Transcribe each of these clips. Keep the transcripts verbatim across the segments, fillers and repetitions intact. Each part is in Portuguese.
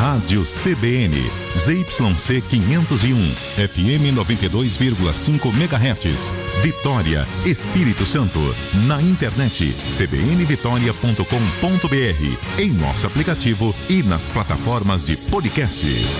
Rádio C B N, Z Y C quinhentos e um, F M noventa e dois vírgula cinco megahertz, Vitória, Espírito Santo. Na internet, c b n vitória ponto com ponto b r, em nosso aplicativo e nas plataformas de podcasts.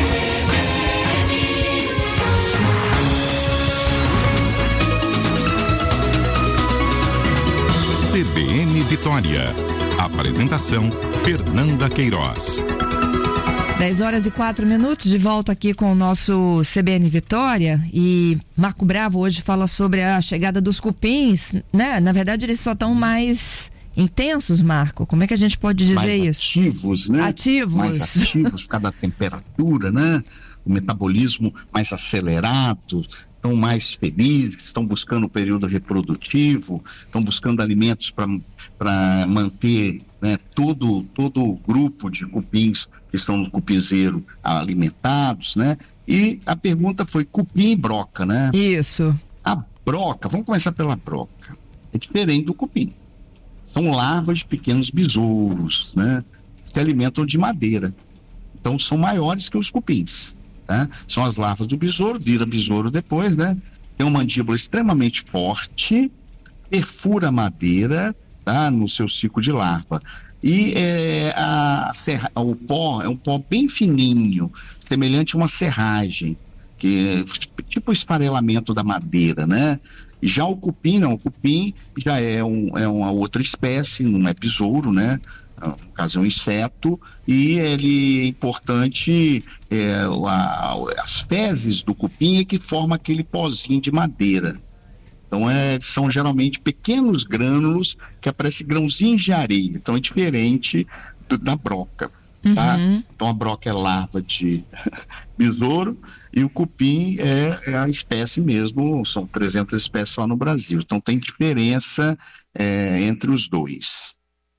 C B N Vitória. Apresentação, Fernanda Queiroz. dez horas e quatro minutos, de volta aqui com o nosso C B N Vitória. E Marco Bravo hoje fala sobre a chegada dos cupins, né? Na verdade, eles só estão mais intensos, Marco. Como é que a gente pode dizer mais isso? Ativos, né? Ativos. Mais ativos por causa da temperatura, né? O metabolismo mais acelerado, estão mais felizes, estão buscando o período reprodutivo, estão buscando alimentos para manter, né, todo, todo o grupo de cupins que estão no cupinzeiro alimentados, né? E a pergunta foi cupim e broca, né? Isso. A broca, vamos começar pela broca, é diferente do cupim. São larvas de pequenos besouros, né? Se alimentam de madeira, então são maiores que os cupins. Tá? São as larvas do besouro, vira besouro depois, né? Tem uma mandíbula extremamente forte, perfura a madeira, tá? No seu ciclo de larva. E é, a serra, o pó é um pó bem fininho, semelhante a uma serragem, que é tipo o esfarelamento da madeira, né? Já o cupim, não, o cupim já é, um, é uma outra espécie, não é besouro, né? No caso é um inseto, e ele é importante, é, a, as fezes do cupim é que formam aquele pozinho de madeira. Então é, são geralmente pequenos grânulos que aparecem grãozinhos de areia, então é diferente do, da broca. Tá? Uhum. Então a broca é larva de besouro e o cupim é, é a espécie mesmo, são trezentas espécies lá no Brasil, então tem diferença é, entre os dois.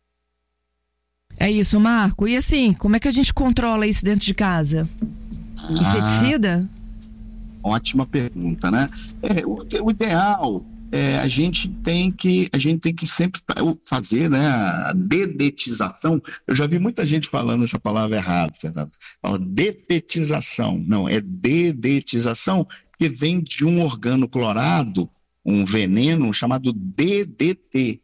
É isso, Marco. E assim, como é que a gente controla isso dentro de casa? Ah, inseticida? Ótima pergunta, né? É, o, o ideal é a gente tem que a gente tem que sempre fazer, né, a dedetização. Eu já vi muita gente falando essa palavra errada, Fernando. Fala dedetização. Não, é dedetização, que vem de um organoclorado, um veneno chamado D D T.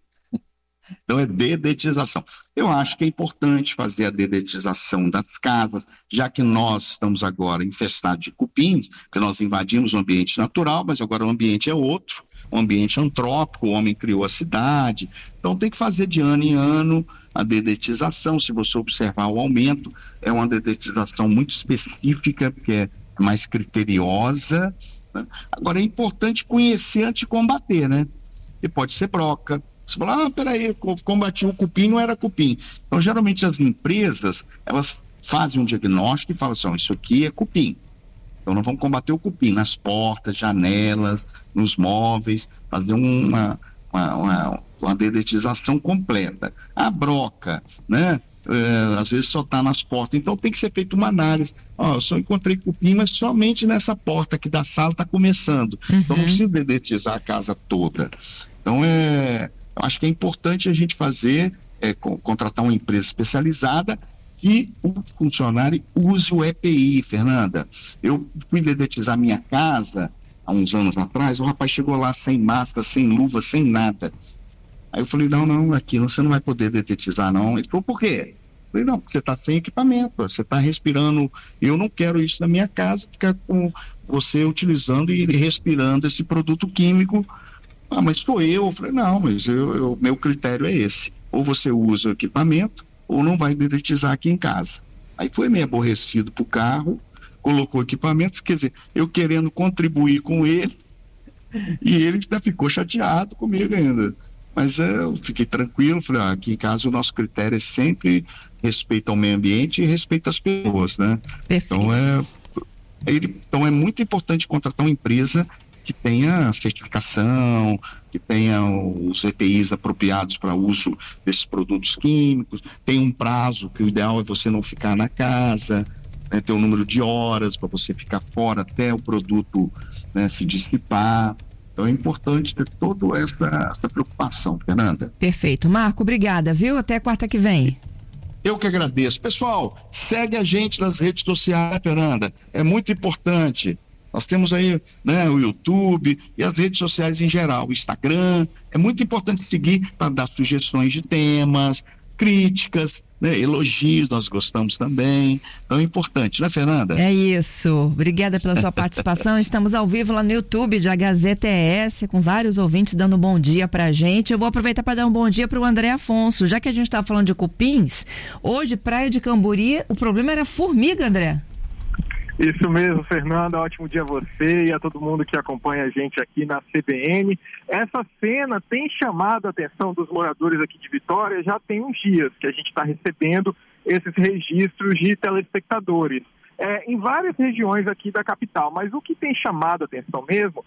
Então é dedetização. Eu acho que é importante fazer a dedetização das casas, já que nós estamos agora infestados de cupins, que nós invadimos o ambiente natural, mas agora o ambiente é outro, um ambiente antrópico, o homem criou a cidade, então tem que fazer de ano em ano a dedetização. Se você observar o aumento, é uma dedetização muito específica, que é mais criteriosa, né? Agora é importante conhecer antes de combater, né? E pode ser broca. Você fala, ah, peraí, combati o cupim, não era cupim. Então, geralmente, as empresas, elas fazem um diagnóstico e falam assim, oh, isso aqui é cupim. Então, nós vamos combater o cupim nas portas, janelas, nos móveis, fazer uma, uma, uma, uma dedetização completa. A broca, né? É, às vezes só está nas portas, então tem que ser feita uma análise. Ó, eu só encontrei cupim, mas somente nessa porta aqui da sala está começando. Uhum. Então, não preciso dedetizar a casa toda. Então, é... eu acho que é importante a gente fazer, é, co- contratar uma empresa especializada que o funcionário use o E P I, Fernanda. Eu fui dedetizar minha casa há uns anos atrás, o rapaz chegou lá sem máscara, sem luva, sem nada. Aí eu falei, não, não, aqui você não vai poder dedetizar, não. Ele falou, por quê? Eu falei, não, porque você está sem equipamento, você está respirando, eu não quero isso na minha casa, ficar com você utilizando e respirando esse produto químico. Ah, mas sou eu. Eu falei, não, mas eu, eu, meu critério é esse. Ou você usa o equipamento, ou não vai dedetizar aqui em casa. Aí foi meio aborrecido pro carro, colocou equipamentos, quer dizer, eu querendo contribuir com ele, e ele ainda ficou chateado comigo ainda. Mas é, eu fiquei tranquilo, falei, ah, aqui em casa o nosso critério é sempre respeito ao meio ambiente e respeito às pessoas, né? Perfeito. Então é, ele, então é muito importante contratar uma empresa que tenha certificação, que tenha os E P Is apropriados para uso desses produtos químicos, tem um prazo, que o ideal é você não ficar na casa, né, ter um número de horas para você ficar fora até o produto, né, se dissipar. Então é importante ter toda essa, essa preocupação, Fernanda. Perfeito. Marco, obrigada, viu? Até quarta que vem. Eu que agradeço. Pessoal, segue a gente nas redes sociais, Fernanda, é muito importante. Nós temos aí, né, o YouTube e as redes sociais em geral, o Instagram. É muito importante seguir para dar sugestões de temas, críticas, né, elogios, nós gostamos também. Então é importante, né, Fernanda? É isso. Obrigada pela sua participação. Estamos ao vivo lá no YouTube de H Z T S, com vários ouvintes dando um bom dia pra gente. Eu vou aproveitar para dar um bom dia pro André Afonso. Já que a gente estava falando de cupins, hoje, Praia de Camburi, o problema era formiga, André. Isso mesmo, Fernanda, ótimo dia a você e a todo mundo que acompanha a gente aqui na C B N. Essa cena tem chamado a atenção dos moradores aqui de Vitória já tem uns dias que a gente está recebendo esses registros de telespectadores é, em várias regiões aqui da capital, mas o que tem chamado a atenção mesmo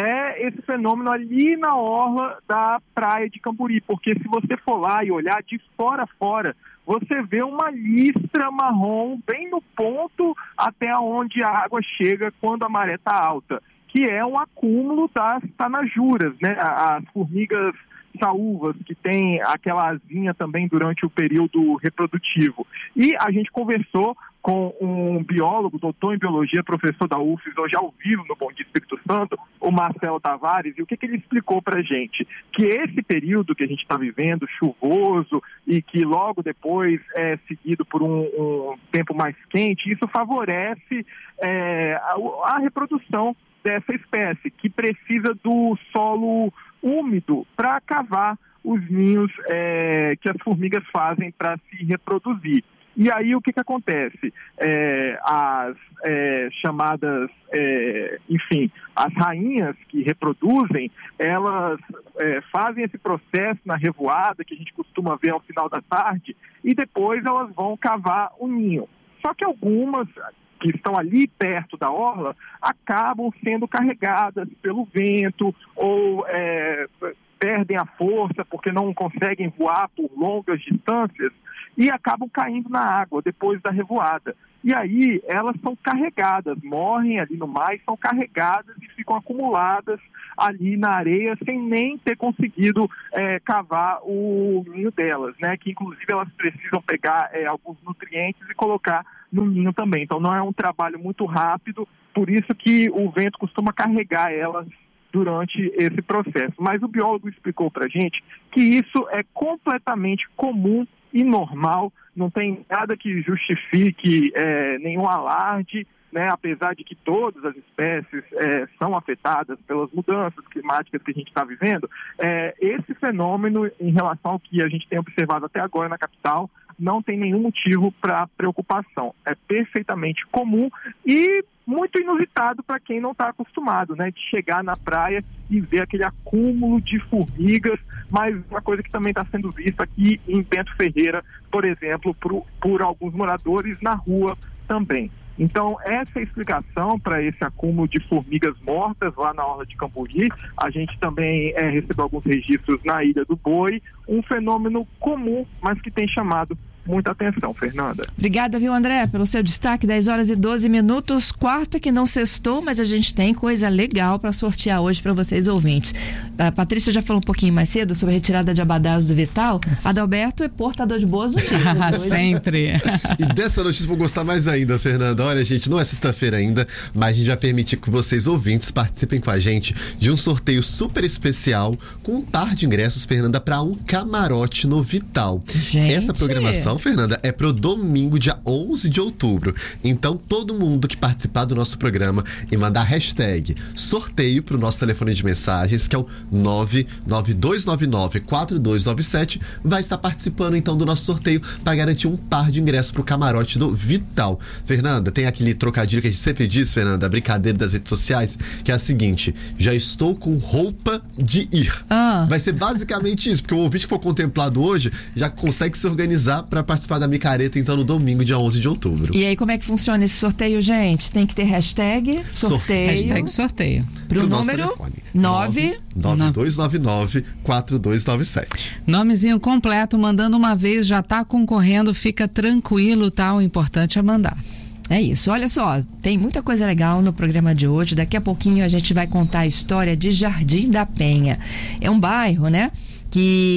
é esse fenômeno ali na orla da Praia de Camburi, porque se você for lá e olhar de fora a fora, você vê uma listra marrom bem no ponto até onde a água chega quando a maré está alta, que é um acúmulo das tanajuras, né? As formigas saúvas, que tem aquela asinha também durante o período reprodutivo. E a gente conversou com um biólogo, doutor em biologia, professor da U F S, hoje ao vivo no Bom Dia Espírito Santo, o Marcelo Tavares, e o que, que ele explicou para a gente? Que esse período que a gente está vivendo, chuvoso, e que logo depois é seguido por um, um tempo mais quente, isso favorece é, a, a reprodução dessa espécie, que precisa do solo úmido para cavar os ninhos é, que as formigas fazem para se reproduzir. E aí o que, que acontece? É, as é, chamadas, é, enfim, as rainhas que reproduzem, elas é, fazem esse processo na revoada, que a gente costuma ver ao final da tarde, e depois elas vão cavar o ninho. Só que algumas que estão ali perto da orla acabam sendo carregadas pelo vento ou é, perdem a força porque não conseguem voar por longas distâncias e acabam caindo na água depois da revoada. E aí elas são carregadas, morrem ali no mar e são carregadas e ficam acumuladas ali na areia sem nem ter conseguido é, cavar o ninho delas, né? Que inclusive elas precisam pegar é, alguns nutrientes e colocar no ninho também. Então não é um trabalho muito rápido, por isso que o vento costuma carregar elas durante esse processo. Mas o biólogo explicou para a gente que isso é completamente comum e normal, não tem nada que justifique é, nenhum alarde, né? Apesar de que todas as espécies é, são afetadas pelas mudanças climáticas que a gente está vivendo, é, esse fenômeno, em relação ao que a gente tem observado até agora na capital, não tem nenhum motivo para preocupação. É perfeitamente comum e muito inusitado para quem não está acostumado, né, de chegar na praia e ver aquele acúmulo de formigas, mas uma coisa que também está sendo vista aqui em Bento Ferreira, por exemplo, por, por alguns moradores na rua também. Então, essa é a explicação para esse acúmulo de formigas mortas lá na orla de Camburi. A gente também é, recebeu alguns registros na Ilha do Boi, um fenômeno comum, mas que tem chamado muita atenção, Fernanda. Obrigada, viu, André, pelo seu destaque. dez horas e doze minutos, quarta que não sextou, mas a gente tem coisa legal para sortear hoje para vocês ouvintes. A Patrícia já falou um pouquinho mais cedo sobre a retirada de abadás do Vital. Isso. Adalberto é portador de boas notícias. Sempre. E dessa notícia vou gostar mais ainda, Fernanda. Olha, gente, não é sexta-feira ainda, mas a gente vai permitir que vocês ouvintes participem com a gente de um sorteio super especial com um par de ingressos, Fernanda, para um camarote no Vital. Gente. Essa programação, Fernanda, é pro domingo, dia onze de outubro. Então, todo mundo que participar do nosso programa e mandar hashtag sorteio pro nosso telefone de mensagens, que é o nove nove dois nove nove quatro dois nove sete, vai estar participando então do nosso sorteio para garantir um par de ingressos pro camarote do Vital. Fernanda, tem aquele trocadilho que a gente sempre diz, Fernanda, a brincadeira das redes sociais, que é a seguinte: já estou com roupa de ir. Ah. Vai ser basicamente isso, porque o ouvinte que for contemplado hoje já consegue se organizar para participar da micareta, então, no domingo, dia onze de outubro. E aí, como é que funciona esse sorteio, gente? Tem que ter hashtag sorteio. Hashtag sorteio. Pro, pro número nove nove dois nove nove quatro dois nove sete. Nomezinho completo, mandando uma vez, já tá concorrendo, fica tranquilo, tá? O importante é mandar. É isso, olha só, tem muita coisa legal no programa de hoje. Daqui a pouquinho a gente vai contar a história de Jardim da Penha. É um bairro, né, que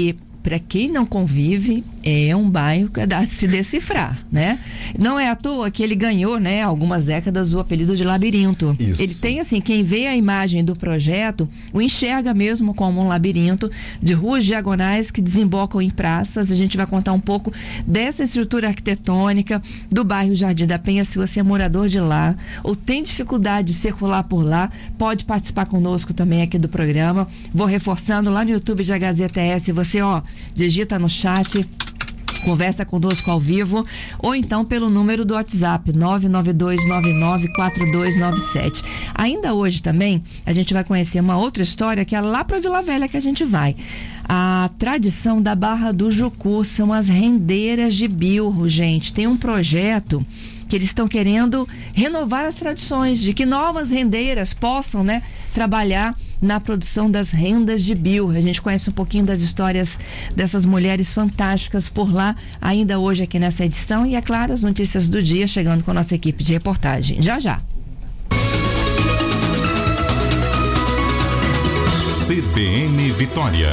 para quem não convive, é um bairro que dá a se decifrar, né? Não é à toa que ele ganhou, né, algumas décadas o apelido de labirinto. Isso. Ele tem, assim, quem vê a imagem do projeto, o enxerga mesmo como um labirinto de ruas diagonais que desembocam em praças. A gente vai contar um pouco dessa estrutura arquitetônica do bairro Jardim da Penha. Se você é morador de lá ou tem dificuldade de circular por lá, pode participar conosco também aqui do programa. Vou reforçando lá no YouTube de A Gazeta S, você, ó, digita no chat, conversa conosco ao vivo, ou então pelo número do WhatsApp nove nove dois nove nove quatro dois nove sete. Ainda hoje também a gente vai conhecer uma outra história, que é lá para Vila Velha que a gente vai. A tradição da Barra do Jucu são as rendeiras de bilro, gente. Tem um projeto que eles estão querendo renovar as tradições, de que novas rendeiras possam, né, trabalhar na produção das rendas de bilro. A gente conhece um pouquinho das histórias dessas mulheres fantásticas por lá, ainda hoje aqui nessa edição, e é claro, as notícias do dia chegando com a nossa equipe de reportagem. Já, já. C B N Vitória.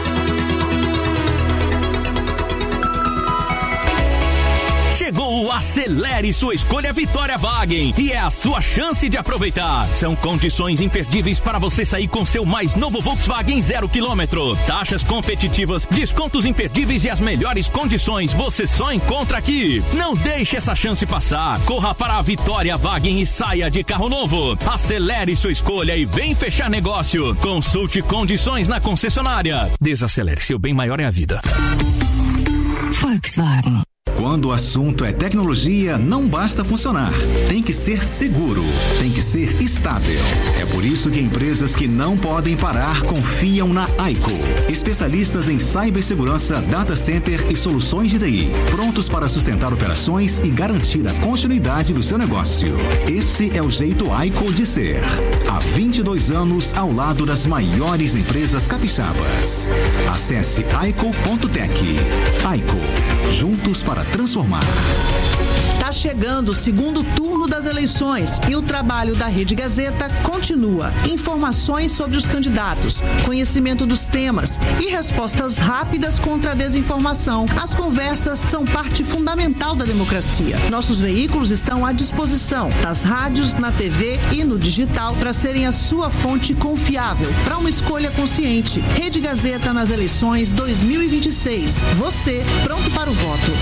Chegou o Acelere Sua Escolha Vitória Wagen e é a sua chance de aproveitar. São condições imperdíveis para você sair com seu mais novo Volkswagen zero quilômetro. Taxas competitivas, descontos imperdíveis e as melhores condições você só encontra aqui. Não deixe essa chance passar. Corra para a Vitória Wagen e saia de carro novo. Acelere sua escolha e vem fechar negócio. Consulte condições na concessionária. Desacelere, seu bem maior é a vida. Volkswagen. Quando o assunto é tecnologia, não basta funcionar. Tem que ser seguro. Tem que ser estável. É por isso que empresas que não podem parar confiam na Aico. Especialistas em cibersegurança, data center e soluções de T I. Prontos para sustentar operações e garantir a continuidade do seu negócio. Esse é o jeito Aico de ser. Há vinte e dois anos ao lado das maiores empresas capixabas. Acesse aico ponto tech. Aico. Juntos para transformar. Está chegando o segundo turno das eleições e o trabalho da Rede Gazeta continua. Informações sobre os candidatos, conhecimento dos temas e respostas rápidas contra a desinformação. As conversas são parte fundamental da democracia. Nossos veículos estão à disposição nas rádios, na T V e no digital para serem a sua fonte confiável para uma escolha consciente. Rede Gazeta nas eleições dois mil e vinte e seis. Você pronto para o voto.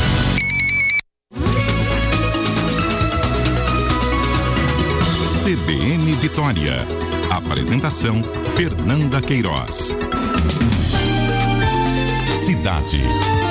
C B N Vitória. Apresentação: Fernanda Queiroz. Cidade.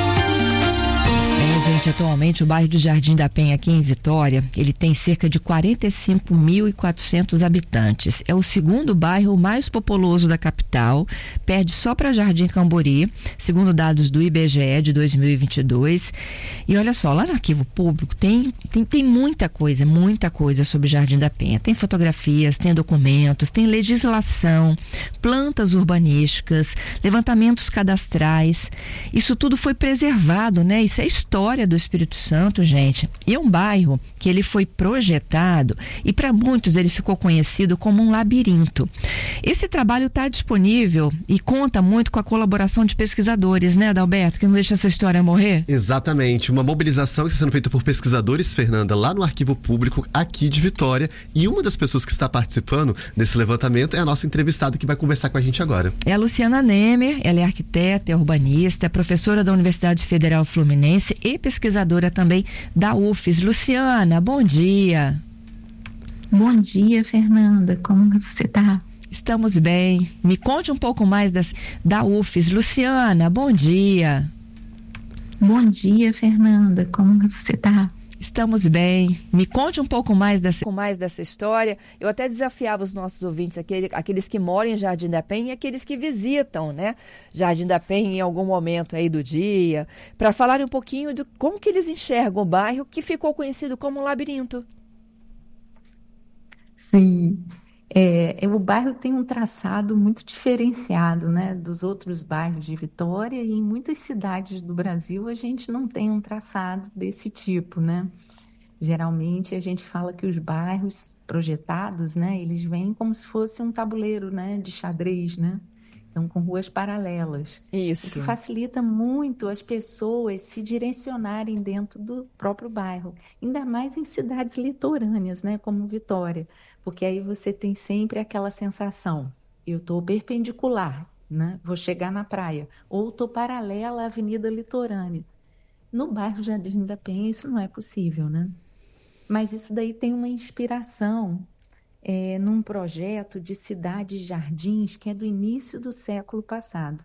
É, gente, atualmente o bairro do Jardim da Penha aqui em Vitória, ele tem cerca de quarenta e cinco mil e quatrocentos habitantes. É o segundo bairro mais populoso da capital, perde só para Jardim Cambori, segundo dados do I B G E de dois mil e vinte e dois. E olha só, lá no arquivo público tem, tem, tem muita coisa, muita coisa sobre Jardim da Penha. Tem fotografias, tem documentos, tem legislação, plantas urbanísticas, levantamentos cadastrais. Isso tudo foi preservado, né? Isso é história do Espírito Santo, gente. E é um bairro que ele foi projetado e para muitos ele ficou conhecido como um labirinto. Esse trabalho está disponível e conta muito com a colaboração de pesquisadores, né, Adalberto, que não deixa essa história morrer? Exatamente. Uma mobilização que está sendo feita por pesquisadores, Fernanda, lá no Arquivo Público aqui de Vitória. E uma das pessoas que está participando desse levantamento é a nossa entrevistada que vai conversar com a gente agora. É a Luciana Nemer, ela é arquiteta, é urbanista, é professora da Universidade Federal Fluminense e pesquisadora também da U F S. Luciana, bom dia. Bom dia, Fernanda. Como você está? Estamos bem. Me conte um pouco mais das, da U F S. Luciana, bom dia. Bom dia, Fernanda. Como você está? Estamos bem. Me conte um pouco mais dessa, mais dessa história. Eu até desafiava os nossos ouvintes, aquele, aqueles que moram em Jardim da Penha e aqueles que visitam, né, Jardim da Penha em algum momento aí do dia, para falar um pouquinho de como que eles enxergam o bairro que ficou conhecido como um labirinto. Sim. É, o bairro tem um traçado muito diferenciado, né, dos outros bairros de Vitória, e em muitas cidades do Brasil a gente não tem um traçado desse tipo, né? Geralmente a gente fala que os bairros projetados, né, eles vêm como se fosse um tabuleiro, né, de xadrez, né? então com ruas paralelas. Isso. O que facilita muito as pessoas se direcionarem dentro do próprio bairro, ainda mais em cidades litorâneas, né, como Vitória, porque aí você tem sempre aquela sensação, eu estou perpendicular, né, vou chegar na praia, ou estou paralela à avenida litorânea. No bairro Jardim da Penha isso não é possível, né? Mas isso daí tem uma inspiração é, num projeto de cidades-jardins que é do início do século passado.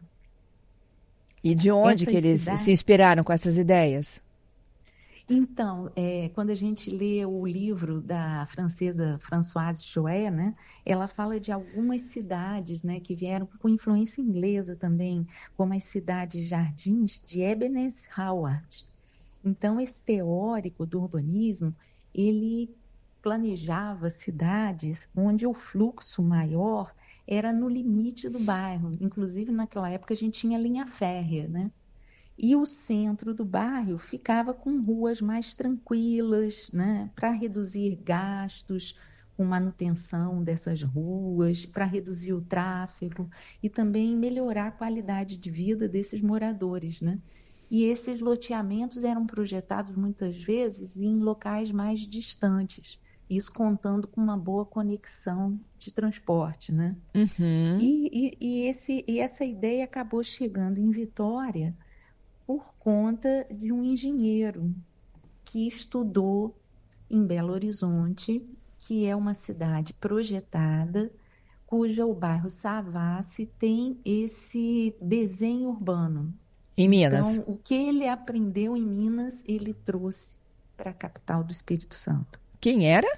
E de onde Essas que eles cidades... se inspiraram com essas ideias? Então, é, quando a gente lê o livro da francesa Françoise Chouet, né, ela fala de algumas cidades, né, que vieram com influência inglesa também, como as cidades-jardins de Ebenezer Howard. Então, esse teórico do urbanismo, ele planejava cidades onde o fluxo maior era no limite do bairro. Inclusive, naquela época, a gente tinha linha férrea, né? E o centro do bairro ficava com ruas mais tranquilas, né? Para reduzir gastos com manutenção dessas ruas, para reduzir o tráfego e também melhorar a qualidade de vida desses moradores, né? E esses loteamentos eram projetados muitas vezes em locais mais distantes, isso contando com uma boa conexão de transporte, né? Uhum. E, e, e, esse, e essa ideia acabou chegando em Vitória por conta de um engenheiro que estudou em Belo Horizonte, que é uma cidade projetada, cujo o bairro Savassi tem esse desenho urbano. Em Minas. Então, o que ele aprendeu em Minas, ele trouxe para a capital do Espírito Santo. Quem era?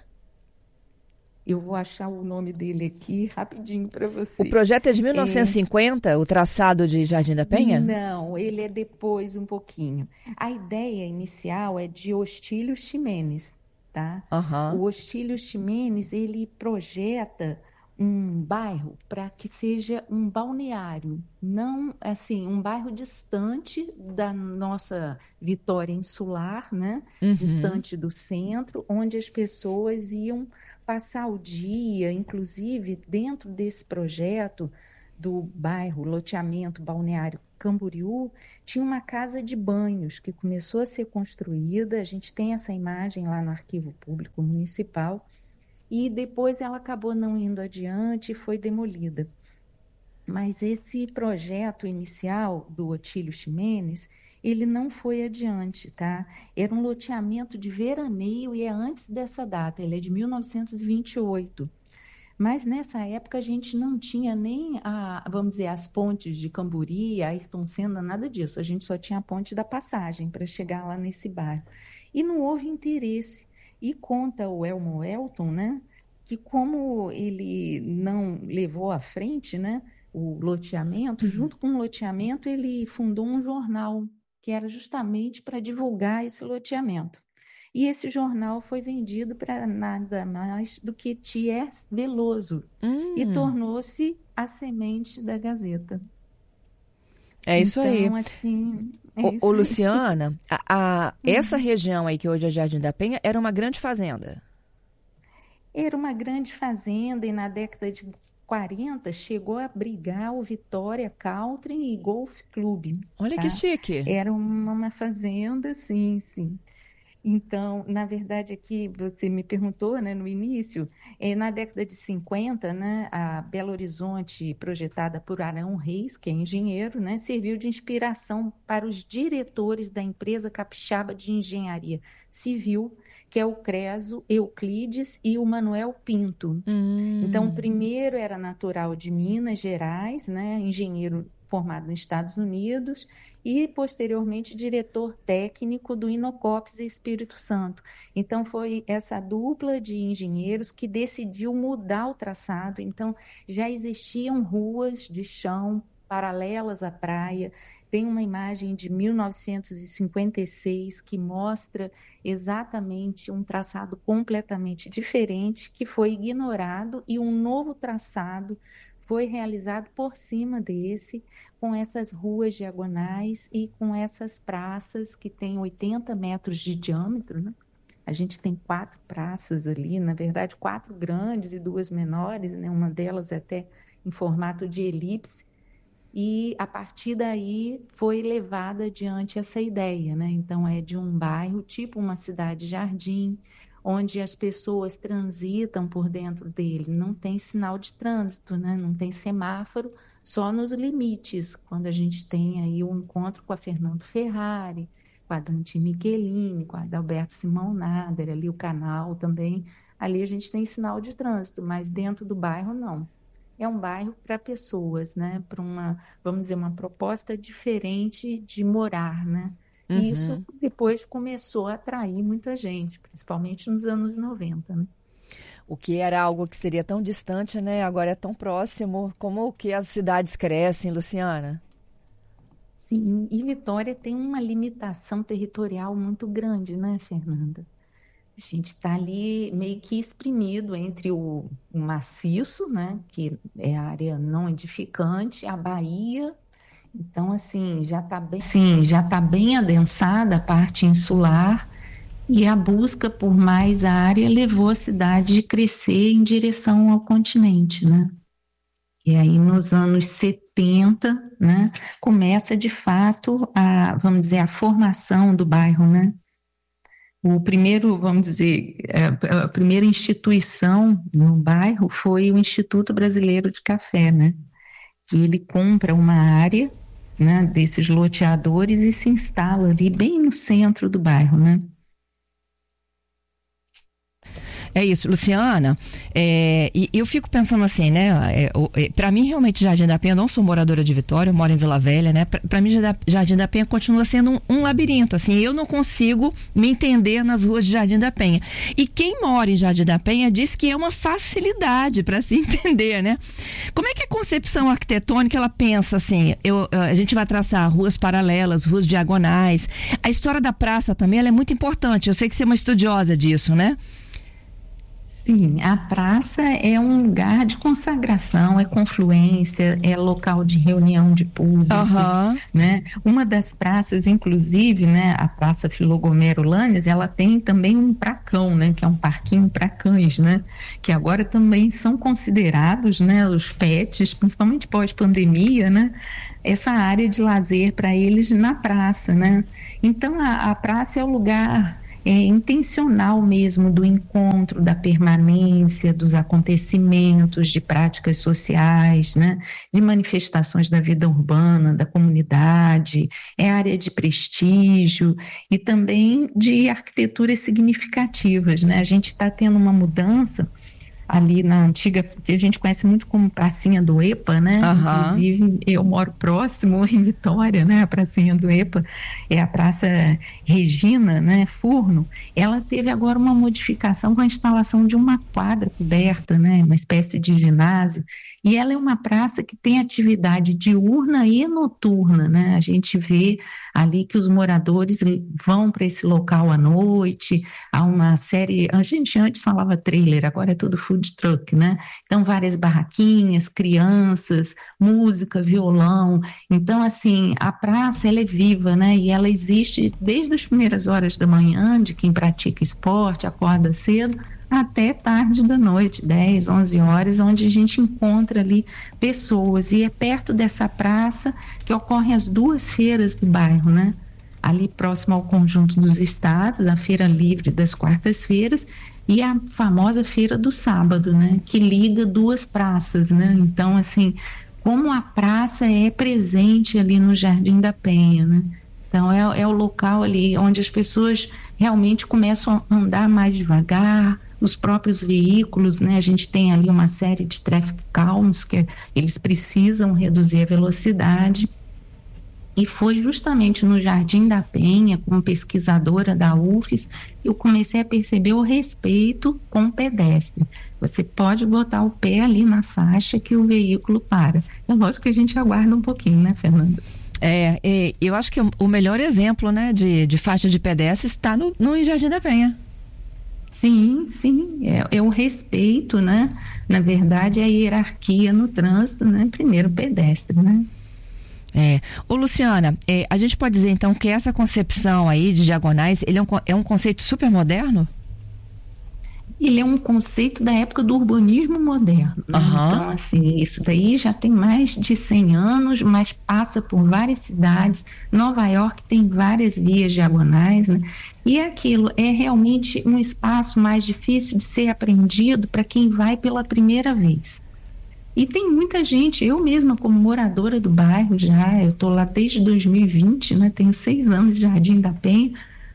Eu vou achar o nome dele aqui rapidinho para você. O projeto é de mil novecentos e cinquenta, é... o traçado de Jardim da Penha? Não, ele é depois um pouquinho. A ideia inicial é de Ostílio Ximenes, tá? Uhum. O Ostílio Ximenes, ele projeta um bairro para que seja um balneário, não assim, um bairro distante da nossa Vitória Insular, né? Uhum. Distante do centro, onde as pessoas iam passar o dia, inclusive dentro desse projeto do bairro Loteamento Balneário Camboriú, tinha uma casa de banhos que começou a ser construída, a gente tem essa imagem lá no Arquivo Público Municipal, e depois ela acabou não indo adiante e foi demolida. Mas esse projeto inicial do Otílio Ximenes, ele não foi adiante, tá? Era um loteamento de veraneio e é antes dessa data, ele é de mil novecentos e vinte e oito. Mas nessa época a gente não tinha nem, a, vamos dizer, as pontes de Camburi, Ayrton Senna, nada disso. A gente só tinha a ponte da Passagem para chegar lá nesse bairro. E não houve interesse. E conta o Elmo Elton, né, que como ele não levou à frente, né, o loteamento, junto com o loteamento ele fundou um jornal que era justamente para divulgar esse loteamento. E esse jornal foi vendido para nada mais do que Thiers Veloso hum. e tornou-se a semente da Gazeta. É isso então, aí. Assim, é ô, isso ô, aí. Luciana, a, a, uhum. essa região aí que hoje é Jardim da Penha era uma grande fazenda. Era uma grande fazenda e na década de quarenta chegou a abrigar o Vitória Country e Golf Club. Olha tá? que chique. Era uma, uma fazenda, sim, sim. Então, na verdade, aqui você me perguntou, né, no início, é, na década de cinquenta, né, a Belo Horizonte, projetada por Arão Reis, que é engenheiro, né, serviu de inspiração para os diretores da empresa capixaba de engenharia civil, que é o Creso Euclides e o Manuel Pinto. Hum. Então, o primeiro era natural de Minas Gerais, né, engenheiro formado nos Estados Unidos, e posteriormente diretor técnico do Inocopes e Espírito Santo. Então foi essa dupla de engenheiros que decidiu mudar o traçado. Então já existiam ruas de chão paralelas à praia. Tem uma imagem de mil novecentos e cinquenta e seis que mostra exatamente um traçado completamente diferente que foi ignorado e um novo traçado foi realizado por cima desse, com essas ruas diagonais e com essas praças que têm oitenta metros de diâmetro, né? A gente tem quatro praças ali, na verdade quatro grandes e duas menores, né? Uma delas é até em formato de elipse, E a partir daí foi levada adiante essa ideia, né? Então é de um bairro, tipo uma cidade-jardim, onde as pessoas transitam por dentro dele. Não tem sinal de trânsito, né? Não tem semáforo, só nos limites. Quando a gente tem aí um encontro com a Fernando Ferrari, com a Dante Michelini, com a Adalberto Simão Nader, ali o canal também, ali a gente tem sinal de trânsito, mas dentro do bairro não. É um bairro para pessoas, né? Para uma, vamos dizer, uma proposta diferente de morar, né? Uhum. E isso depois começou a atrair muita gente, principalmente nos anos noventa, né? O que era algo que seria tão distante, né? Agora é tão próximo. Como que as cidades crescem, Luciana? Sim, e Vitória tem uma limitação territorial muito grande, né, Fernanda? A gente está ali meio que exprimido entre o, o maciço, né, que é a área não edificante, a Bahia. Então, assim, já está bem, sim, já tá bem adensada a parte insular, e a busca por mais área levou a cidade a crescer em direção ao continente, né? E aí, nos anos setenta, né, começa de fato a, vamos dizer, a formação do bairro, né? O primeiro, vamos dizer, a primeira instituição no bairro foi o Instituto Brasileiro de Café, né? Que ele compra uma área, né, desses loteadores e se instala ali bem no centro do bairro, né? É isso, Luciana, é, e eu fico pensando assim, né, é, é, para mim realmente Jardim da Penha, eu não sou moradora de Vitória, eu moro em Vila Velha, né, para mim Jardim da Penha continua sendo um, um labirinto, assim, eu não consigo me entender nas ruas de Jardim da Penha, e quem mora em Jardim da Penha diz que é uma facilidade para se entender, né. Como é que a concepção arquitetônica, ela pensa assim, eu, a gente vai traçar ruas paralelas, ruas diagonais, a história da praça também, ela é muito importante, eu sei que você é uma estudiosa disso, né. Sim, a praça é um lugar de consagração, é confluência, é local de reunião de público, uhum. né? Uma das praças, inclusive, né, a Praça Filogomero Lanes, ela tem também um pracão, né, que é um parquinho para cães, né, que agora também são considerados, né, os pets, principalmente pós-pandemia, né, essa área de lazer para eles na praça, né? Então a, a praça é o lugar É intencional mesmo do encontro, da permanência, dos acontecimentos, de práticas sociais, né? De manifestações da vida urbana, da comunidade, é área de prestígio e também de arquiteturas significativas, né? A gente está tendo uma mudança ali na antiga, que a gente conhece muito como Pracinha do EPA, né? Uhum. Inclusive, eu moro próximo em Vitória, né? A Pracinha do EPA é a Praça Regina, né? Furno. Ela teve agora uma modificação com a instalação de uma quadra coberta, né? Uma espécie de ginásio. E ela é uma praça que tem atividade diurna e noturna, né? A gente vê ali que os moradores vão para esse local à noite, há uma série, a gente antes falava trailer, agora é tudo food truck, né? Então, várias barraquinhas, crianças, música, violão. Então, assim, a praça, ela é viva, né? E ela existe desde as primeiras horas da manhã, de quem pratica esporte, acorda cedo, até tarde da noite, dez, onze horas, onde a gente encontra ali pessoas, e é perto dessa praça que ocorrem as duas feiras do bairro, né? Ali próximo ao Conjunto dos Estados, a Feira Livre das quartas-feiras e a famosa Feira do Sábado, né? Que liga duas praças, né? Então, assim, como a praça é presente ali no Jardim da Penha, né? Então, é, é o local ali onde as pessoas realmente começam a andar mais devagar, os próprios veículos, né? A gente tem ali uma série de traffic counts que eles precisam reduzir a velocidade. E foi justamente no Jardim da Penha, como pesquisadora da U F S, que eu comecei a perceber o respeito com o pedestre. Você pode botar o pé ali na faixa que o veículo para. É lógico que a gente aguarda um pouquinho, né, Fernanda? É, é eu acho que o melhor exemplo, né, de, de faixa de pedestre está no, no Jardim da Penha. Sim, sim, é, é o respeito, né? Na verdade, é a hierarquia no trânsito, né? Primeiro pedestre, né? É. Ô, Luciana, é, a gente pode dizer então que essa concepção aí de diagonais, ele é um, é um conceito super moderno? ele é um conceito da época do urbanismo moderno. Né? Uhum. Então, assim, isso daí já tem mais de cem anos, mas passa por várias cidades. Nova York tem várias vias diagonais, né? E aquilo é realmente um espaço mais difícil de ser apreendido para quem vai pela primeira vez. E tem muita gente, eu mesma como moradora do bairro já, eu estou lá desde dois mil e vinte, né? Tenho seis anos de Jardim da Penha.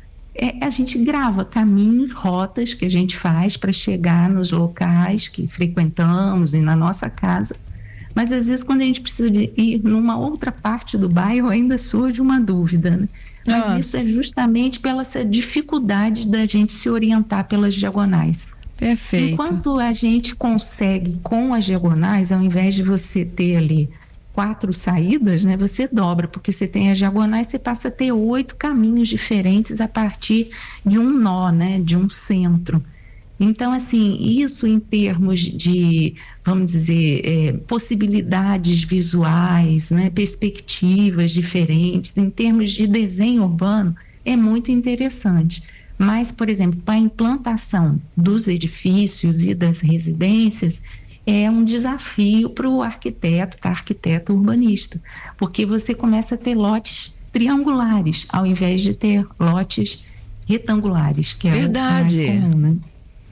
É, a gente grava caminhos, rotas que a gente faz para chegar nos locais que frequentamos e na nossa casa. Mas às vezes quando a gente precisa de ir numa outra parte do bairro ainda surge uma dúvida, né? Mas ah. isso é justamente pela essa dificuldade da gente se orientar pelas diagonais. Perfeito. Enquanto a gente consegue com as diagonais, ao invés de você ter ali quatro saídas, né, você dobra, porque você tem as diagonais, você passa a ter oito caminhos diferentes a partir de um nó, né, de um centro. Então, assim, isso em termos de, vamos dizer, é, possibilidades visuais, né, perspectivas diferentes, em termos de desenho urbano, é muito interessante. Mas, por exemplo, para a implantação dos edifícios e das residências, é um desafio para o arquiteto, para a arquiteta urbanista, porque você começa a ter lotes triangulares, ao invés de ter lotes retangulares, que é Verdade. o mais comum, né?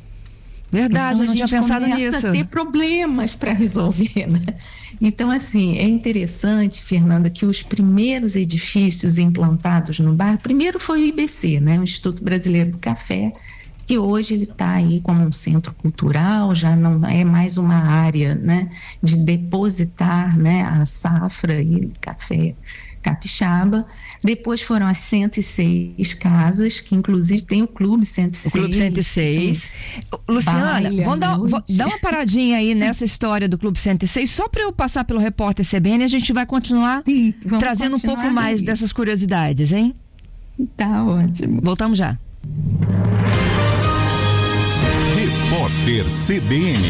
Verdade, então, eu não tinha pensado nisso. A gente começa a ter problemas para resolver, né? Então, assim, é interessante, Fernanda, que os primeiros edifícios implantados no bairro, primeiro foi o I B C, né? O Instituto Brasileiro do Café, que hoje ele está aí como um centro cultural, já não é mais uma área, né, de depositar, né, a safra e café capixaba. Depois foram as cento e seis casas, que inclusive tem o Clube cento e seis. O Clube cento e seis. Luciana, Baile, vamos dar, vamos dar uma paradinha aí nessa história do Clube cento e seis, só para eu passar pelo repórter C B N, a gente vai continuar Sim, trazendo continuar um pouco mais aí. dessas curiosidades, hein? Tá ótimo. Voltamos já. Repórter C B N.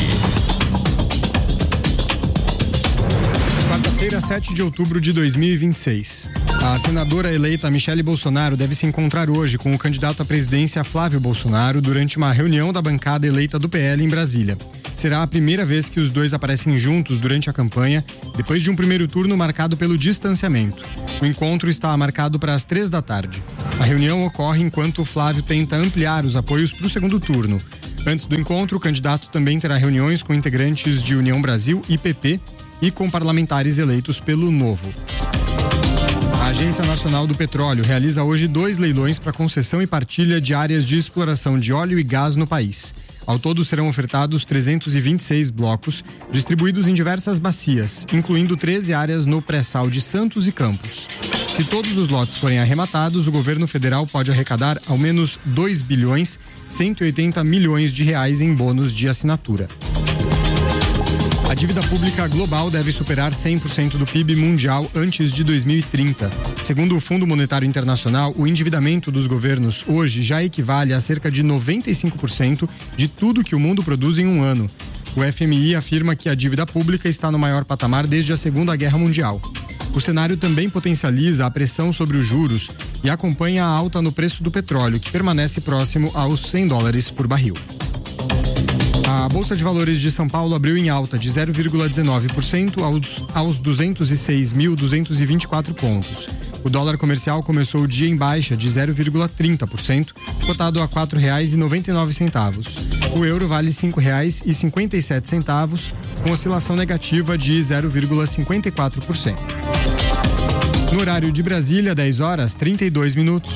Quarta-feira, sete de outubro de dois mil e vinte e seis. A senadora eleita Michele Bolsonaro deve se encontrar hoje com o candidato à presidência Flávio Bolsonaro durante uma reunião da bancada eleita do P L em Brasília. Será a primeira vez que os dois aparecem juntos durante a campanha, depois de um primeiro turno marcado pelo distanciamento. O encontro está marcado para as três da tarde. A reunião ocorre enquanto Flávio tenta ampliar os apoios para o segundo turno. Antes do encontro, o candidato também terá reuniões com integrantes de União Brasil e P P e com parlamentares eleitos pelo Novo. A Agência Nacional do Petróleo realiza hoje dois leilões para concessão e partilha de áreas de exploração de óleo e gás no país. Ao todo serão ofertados trezentos e vinte e seis blocos, distribuídos em diversas bacias, incluindo treze áreas no pré-sal de Santos e Campos. Se todos os lotes forem arrematados, o governo federal pode arrecadar ao menos dois bilhões cento e oitenta milhões de reais em bônus de assinatura. A dívida pública global deve superar cem por cento do P I B mundial antes de dois mil e trinta. Segundo o Fundo Monetário Internacional, o endividamento dos governos hoje já equivale a cerca de noventa e cinco por cento de tudo que o mundo produz em um ano. O F M I afirma que a dívida pública está no maior patamar desde a Segunda Guerra Mundial. O cenário também potencializa a pressão sobre os juros e acompanha a alta no preço do petróleo, que permanece próximo aos cem dólares por barril. A Bolsa de Valores de São Paulo abriu em alta de zero vírgula dezenove por cento aos, aos duzentos e seis mil duzentos e vinte e quatro pontos. O dólar comercial começou o dia em baixa de zero vírgula trinta por cento, cotado a quatro reais e noventa e nove centavos. O euro vale cinco reais e cinquenta e sete centavos, com oscilação negativa de zero vírgula cinquenta e quatro por cento. No horário de Brasília, dez horas e trinta e dois minutos.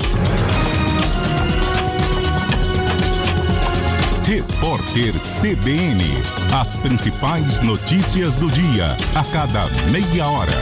Repórter C B N. As principais notícias do dia, a cada meia hora.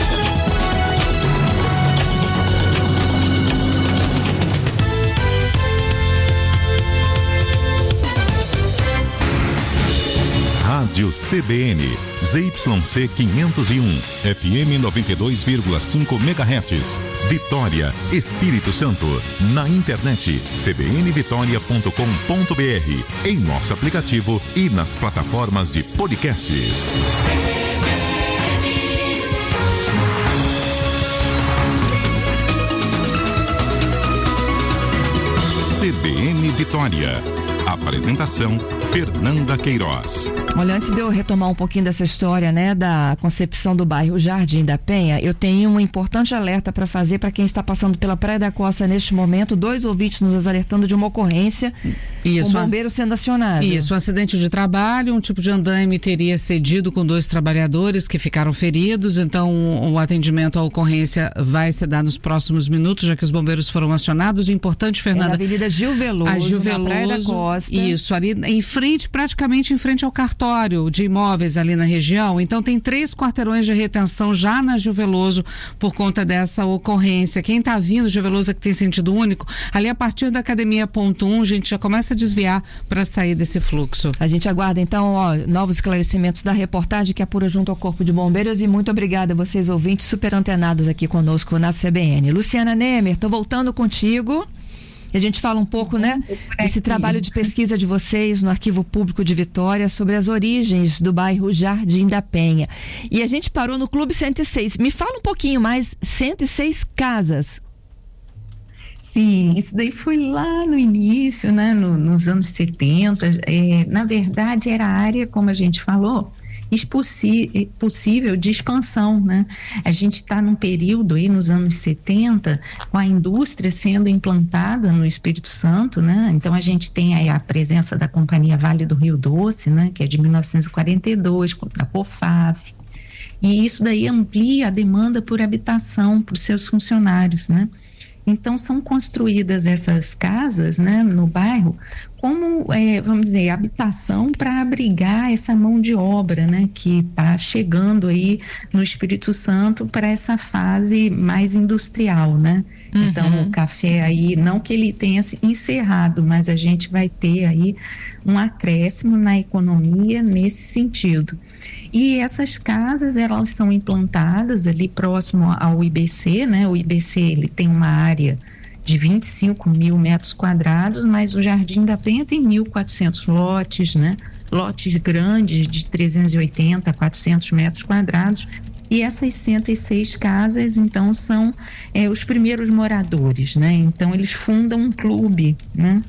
Rádio C B N, Z Y C quinhentos e um, F M noventa e dois vírgula cinco megahertz. Vitória, Espírito Santo. Na internet, c b n vitória ponto com ponto b r, em nosso aplicativo e nas plataformas de podcasts. C B N Vitória. Apresentação, Fernanda Queiroz. Olha, antes de eu retomar um pouquinho dessa história, né, da concepção do bairro Jardim da Penha, eu tenho um importante alerta para fazer para quem está passando pela Praia da Costa neste momento. Dois ouvintes nos alertando de uma ocorrência. Isso, um bombeiro sendo acionado. Isso, um acidente de trabalho, um tipo de andaime teria cedido com dois trabalhadores que ficaram feridos, então o atendimento à ocorrência vai se dar nos próximos minutos, já que os bombeiros foram acionados. O importante, Fernanda... É na Avenida Gil Veloso, a Gil Veloso, na Praia da Costa. Isso, ali em frente, praticamente em frente ao cartório de imóveis ali na região. Então tem três quarteirões de retenção já na Gil Veloso por conta dessa ocorrência. Quem está vindo, Gil Veloso, é que tem sentido único, ali a partir da Academia Ponto um, a gente já começa a desviar para sair desse fluxo. A gente aguarda então, ó, novos esclarecimentos da reportagem que apura junto ao Corpo de Bombeiros, e muito obrigada a vocês ouvintes super antenados aqui conosco na C B N. Luciana Nemer, tô voltando contigo. E a gente fala um pouco, né, desse trabalho de pesquisa de vocês no Arquivo Público de Vitória sobre as origens do bairro Jardim da Penha. E a gente parou no Clube cento e seis. Me fala um pouquinho mais, cento e seis casas. Sim, isso daí foi lá no início, né, no, nos anos setenta. É, na verdade, era a área, como a gente falou, possível de expansão, né? A gente está num período aí nos anos setenta com a indústria sendo implantada no Espírito Santo, né? Então a gente tem aí a presença da Companhia Vale do Rio Doce, né? Que é de mil novecentos e quarenta e dois, da Pofave, e isso daí amplia a demanda por habitação para os seus funcionários, né? Então são construídas essas casas, né, no bairro como, é, vamos dizer, habitação para abrigar essa mão de obra, né, que está chegando aí no Espírito Santo para essa fase mais industrial, né? Uhum. Então o café aí, não que ele tenha se encerrado, mas a gente vai ter aí um acréscimo na economia nesse sentido. E essas casas, elas são implantadas ali próximo ao I B C, né? O I B C, ele tem uma área de vinte e cinco mil metros quadrados, mas o Jardim da Penha tem mil e quatrocentos lotes, né? Lotes grandes de trezentos e oitenta a quatrocentos metros quadrados. E essas cento e seis casas, então, são é, os primeiros moradores, né? Então, eles fundam um clube, né?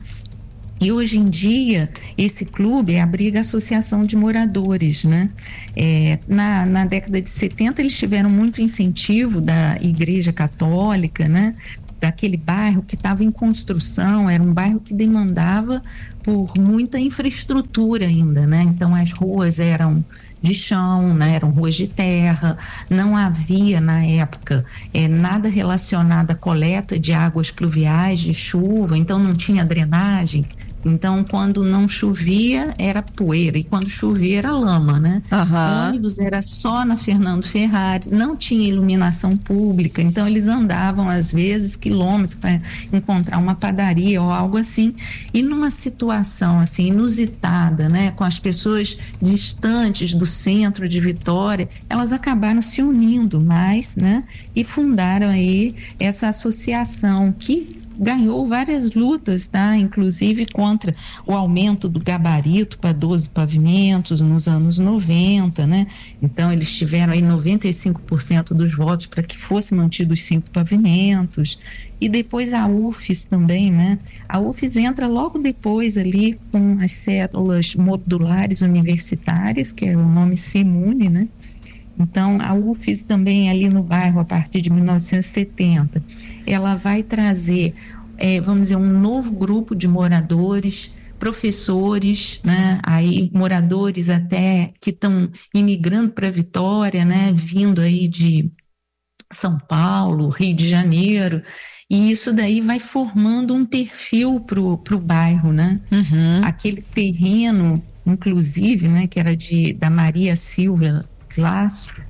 E hoje em dia, esse clube abriga a associação de moradores, né? É, na, na década de setenta, eles tiveram muito incentivo da Igreja Católica, né? Daquele bairro que estava em construção, era um bairro que demandava por muita infraestrutura ainda, né? Então, as ruas eram de chão, né? Eram ruas de terra, não havia na época é, nada relacionado à coleta de águas pluviais, de chuva, então não tinha drenagem. Então, quando não chovia, era poeira, e quando chovia, era lama, né? Uhum. O ônibus era só na Fernando Ferrari, não tinha iluminação pública, então eles andavam, às vezes, quilômetros para encontrar uma padaria ou algo assim, e numa situação, assim, inusitada, né? Com as pessoas distantes do centro de Vitória, elas acabaram se unindo mais, né? E fundaram aí essa associação que ganhou várias lutas, tá? Inclusive contra o aumento do gabarito para doze pavimentos nos anos noventa, né? Então eles tiveram aí noventa e cinco por cento dos votos para que fosse mantido os cinco pavimentos. E depois a U F E S também, né? A U F E S entra logo depois ali com as células modulares universitárias, que é o nome CEMUNE, né? Então, a U F E S também ali no bairro, a partir de mil novecentos e setenta, ela vai trazer, é, vamos dizer, um novo grupo de moradores, professores, né? Aí moradores até que estão imigrando para Vitória, né? Vindo aí de São Paulo, Rio de Janeiro, e isso daí vai formando um perfil para o bairro, né? Uhum. Aquele terreno, inclusive, né, que era de, da Maria Silva Lastro,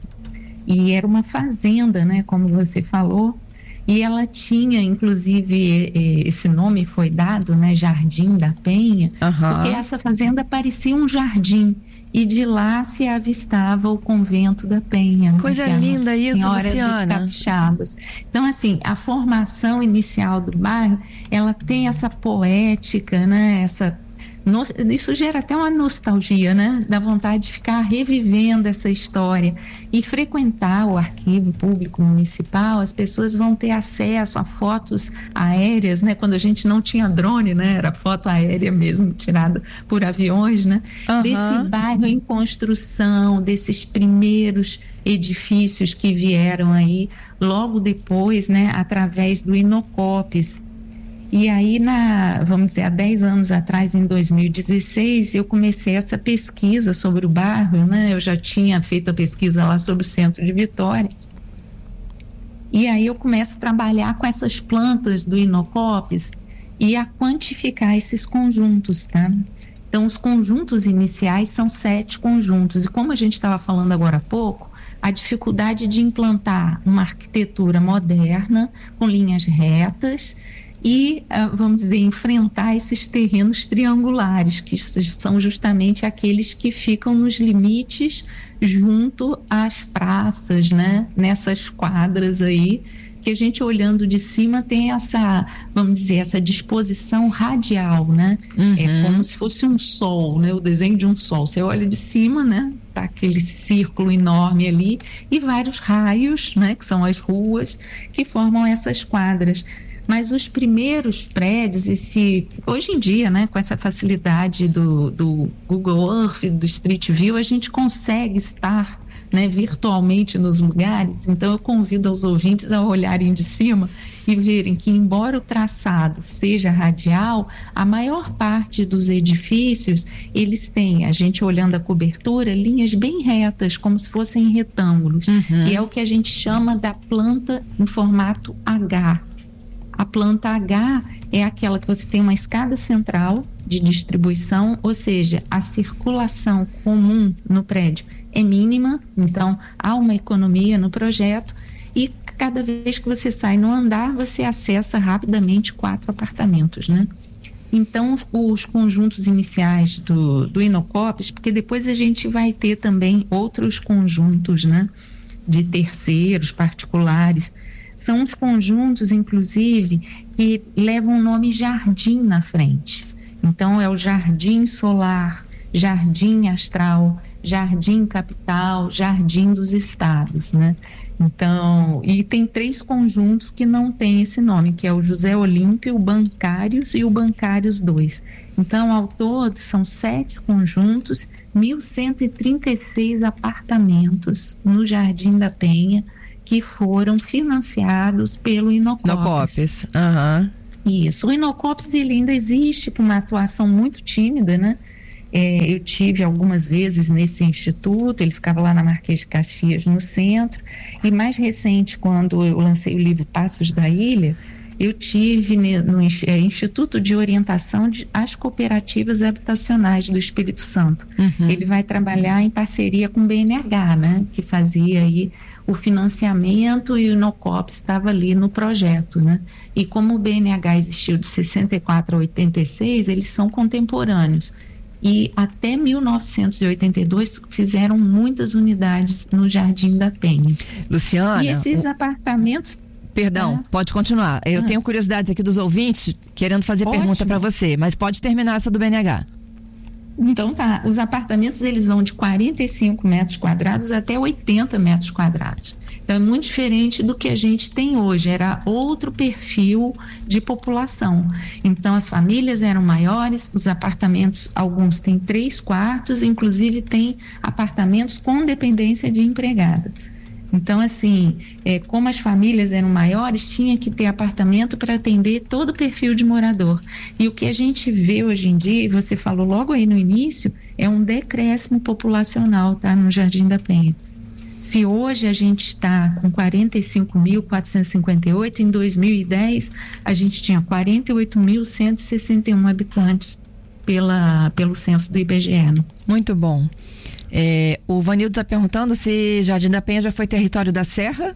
e era uma fazenda, né, como você falou, e ela tinha, inclusive, esse nome foi dado, né, Jardim da Penha, uhum. Porque essa fazenda parecia um jardim, e de lá se avistava o convento da Penha. Coisa né, linda isso, Senhora Luciana. dos Capixabas. Então, assim, a formação inicial do bairro, ela tem essa poética, né, essa No, isso gera até uma nostalgia, né? Da vontade de ficar revivendo essa história. E frequentar o arquivo público municipal, as pessoas vão ter acesso a fotos aéreas, né? Quando a gente não tinha drone, né? Era foto aérea mesmo, tirada por aviões, né? Uhum. Desse bairro em construção, desses primeiros edifícios que vieram aí logo depois, né? Através do Inocopes. E aí, na, vamos dizer, há dez anos atrás, em dois mil e dezesseis, eu comecei essa pesquisa sobre o bairro, né? Eu já tinha feito a pesquisa lá sobre o centro de Vitória. E aí eu começo a trabalhar com essas plantas do Inocopes e a quantificar esses conjuntos, tá? Então, os conjuntos iniciais são sete conjuntos. E como a gente estava falando agora há pouco, a dificuldade de implantar uma arquitetura moderna, com linhas retas, e, vamos dizer, enfrentar esses terrenos triangulares, que são justamente aqueles que ficam nos limites junto às praças, né? Nessas quadras aí, que a gente olhando de cima tem essa, vamos dizer, essa disposição radial, né? Uhum. É como se fosse um sol, né? O desenho de um sol. Você olha de cima, né? Tá aquele círculo enorme ali e vários raios, né? Que são as ruas que formam essas quadras. Mas os primeiros prédios, esse, hoje em dia, né, com essa facilidade do, do Google Earth, do Street View, a gente consegue estar, né, virtualmente nos lugares. Então, eu convido os ouvintes a olharem de cima e verem que, embora o traçado seja radial, a maior parte dos edifícios, eles têm, a gente olhando a cobertura, linhas bem retas, como se fossem retângulos. Uhum. E é o que a gente chama da planta em formato H. A planta H é aquela que você tem uma escada central de distribuição, ou seja, a circulação comum no prédio é mínima, então há uma economia no projeto e cada vez que você sai no andar, você acessa rapidamente quatro apartamentos, né? Então, os conjuntos iniciais do, do Inocopes, porque depois a gente vai ter também outros conjuntos, né? De terceiros, particulares. São os conjuntos, inclusive, que levam o nome jardim na frente. Então, é o jardim solar, jardim astral, jardim capital, jardim dos estados, né? Então, e tem três conjuntos que não têm esse nome, que é o José Olímpio, o Bancários e o Bancários dois. Então, ao todo, são sete conjuntos, mil cento e trinta e seis apartamentos no Jardim da Penha, que foram financiados pelo Inocopes. Inocopes, aham. Uhum. Isso, o Inocopes ele ainda existe com uma atuação muito tímida, né? É, eu tive algumas vezes nesse instituto, ele ficava lá na Marquês de Caxias, no centro, e mais recente, quando eu lancei o livro Passos da Ilha, eu tive no é, Instituto de Orientação de, às Cooperativas Habitacionais do Espírito Santo. Uhum. Ele vai trabalhar em parceria com o B N H, né, que fazia aí o financiamento, e o Inocopes estava ali no projeto, né? E como o B N H existiu de sessenta e quatro a oitenta e seis, eles são contemporâneos. E até mil novecentos e oitenta e dois fizeram muitas unidades no Jardim da Penha. Luciana... E esses apartamentos... Perdão, é. Pode continuar. Eu ah. tenho curiosidades aqui dos ouvintes querendo fazer Ótimo. pergunta para você, mas pode terminar essa do B N H. Então tá, os apartamentos eles vão de quarenta e cinco metros quadrados até oitenta metros quadrados. Então é muito diferente do que a gente tem hoje, era outro perfil de população. Então as famílias eram maiores, os apartamentos, alguns têm três quartos, inclusive tem apartamentos com dependência de empregada. Então, assim, é, como as famílias eram maiores, tinha que ter apartamento para atender todo o perfil de morador. E o que a gente vê hoje em dia, e você falou logo aí no início, é um decréscimo populacional, tá, no Jardim da Penha. Se hoje a gente está com quarenta e cinco mil quatrocentos e cinquenta e oito, em dois mil e dez a gente tinha quarenta e oito mil cento e sessenta e um habitantes pela, pelo censo do I B G E. Né? Muito bom. É, o Vanildo está perguntando se Jardim da Penha já foi território da Serra?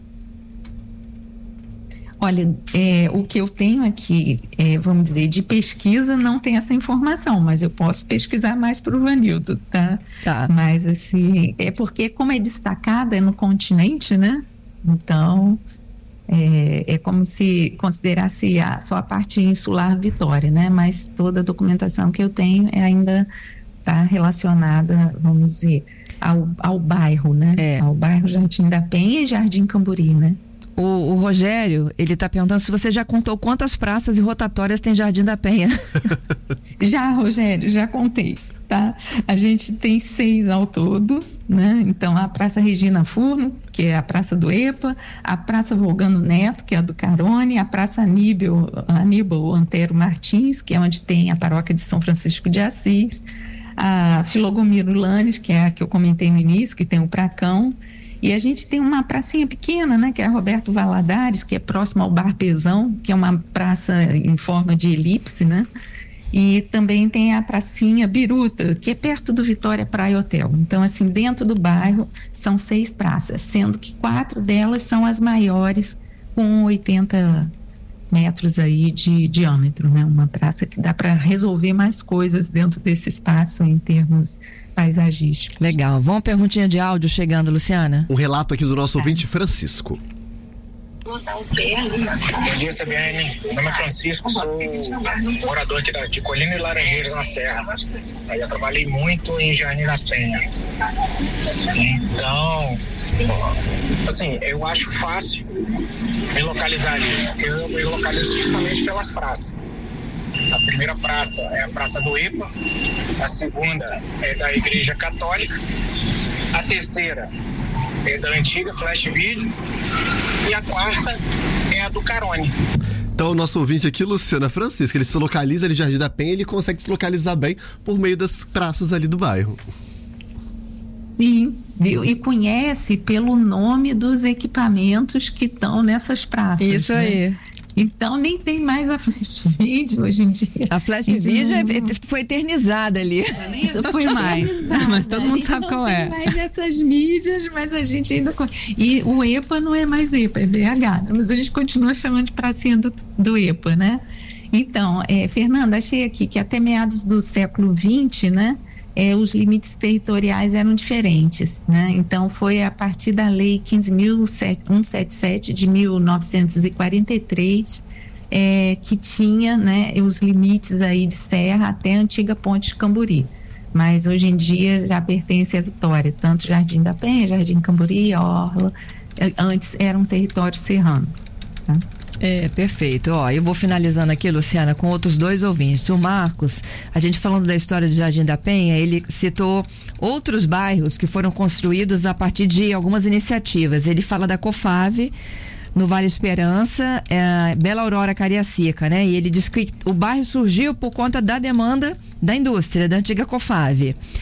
Olha, é, o que eu tenho aqui, é, vamos dizer, de pesquisa, não tem essa informação, mas eu posso pesquisar mais para o Vanildo, tá? Tá. Mas, assim, é porque como é destacada no continente, né? Então, É, é como se considerasse a, só a parte insular Vitória, né? Mas toda a documentação que eu tenho é ainda está relacionada, vamos dizer, ao, ao bairro, né? É. Ao bairro Jardim da Penha e Jardim Camburi, né? O, o Rogério, ele está perguntando se você já contou quantas praças e rotatórias tem Jardim da Penha. Já, Rogério, já contei, tá? A gente tem seis ao todo, né? Então, a Praça Regina Furno, que é a Praça do EPA, a Praça Volgano Neto, que é a do Carone, a Praça Aníbal, Aníbal Antero Martins, que é onde tem a Paróquia de São Francisco de Assis, a Filogomiro Lanes, que é a que eu comentei no início, que tem o Pracão, e a gente tem uma pracinha pequena, né, que é a Roberto Valadares, que é próxima ao Bar Pesão, que é uma praça em forma de elipse, né? E também tem a pracinha Biruta, que é perto do Vitória Praia Hotel. Então, assim, dentro do bairro são seis praças, sendo que quatro delas são as maiores, com oitenta metros aí de diâmetro, né? Uma praça que dá para resolver mais coisas dentro desse espaço em termos paisagísticos. Legal. Vamos uma perguntinha de áudio chegando, Luciana. Um relato aqui do nosso ouvinte Francisco. Bom dia, C B N. Meu nome é Francisco, sou morador aqui da, de Colina e Laranjeiras, na Serra. Aí eu trabalhei muito em Jardim da Penha. Então, assim, eu acho fácil me localizar ali. Eu me localizo justamente pelas praças. A primeira praça é a Praça do EPA, a segunda é da Igreja Católica, a terceira é da antiga Flash Video e a quarta é a do Carone. Então, o nosso ouvinte aqui, Luciana Francisco, ele se localiza ali em Jardim da Penha, ele consegue se localizar bem por meio das praças ali do bairro. Sim, viu? E conhece pelo nome dos equipamentos que estão nessas praças. Isso, né? Aí. Então nem tem mais a Flash Video hoje em dia. A Flash Video não... foi eternizada ali. Não foi mais, mas todo mundo sabe qual é. Não tem mais essas mídias, mas a gente ainda... E o EPA não é mais EPA, é B H, né? Mas a gente continua chamando de pracinha do, do EPA, né? Então, é, Fernanda, achei aqui que até meados do século vinte, né? É, os limites territoriais eram diferentes, né? Então foi a partir da lei quinze mil cento e setenta e sete de mil novecentos e quarenta e três é, que tinha, né, os limites aí de serra até a antiga Ponte de Camburi, mas hoje em dia já pertence à Vitória, tanto Jardim da Penha, Jardim Camburi, Orla, antes era um território serrano, tá? É, perfeito. Ó, eu vou finalizando aqui, Luciana, com outros dois ouvintes. O Marcos, a gente falando da história de Jardim da Penha, ele citou outros bairros que foram construídos a partir de algumas iniciativas. Ele fala da COFAV, no Vale Esperança, é, Bela Aurora, Cariacica, né? E ele diz que o bairro surgiu por conta da demanda da indústria, da antiga COFAV.